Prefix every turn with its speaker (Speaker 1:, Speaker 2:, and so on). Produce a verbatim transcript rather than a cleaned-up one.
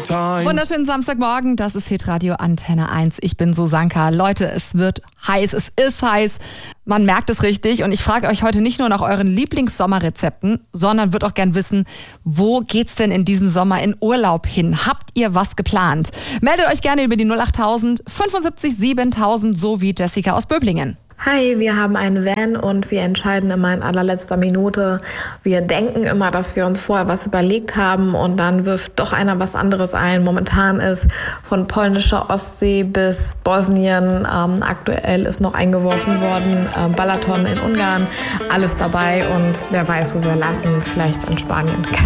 Speaker 1: time.
Speaker 2: Wunderschönen Samstagmorgen, das ist Hitradio Antenne eins. Ich bin Susanka. Leute, es wird heiß, es ist heiß. Man merkt es richtig und ich frage euch heute nicht nur nach euren Lieblingssommerrezepten, sondern würde auch gern wissen, wo geht's denn in diesem Sommer in Urlaub hin? Habt ihr was geplant? Meldet euch gerne über die null achttausend fünfundsiebzig siebentausend, so wie Jessica aus Böblingen.
Speaker 3: Hi, wir haben einen Van und wir entscheiden immer in allerletzter Minute. Wir denken immer, dass wir uns vorher was überlegt haben und dann wirft doch einer was anderes ein. Momentan ist von polnischer Ostsee bis Bosnien, ähm, aktuell ist noch eingeworfen worden, ähm, Balaton in Ungarn, alles dabei und wer weiß, wo wir landen, vielleicht in Spanien.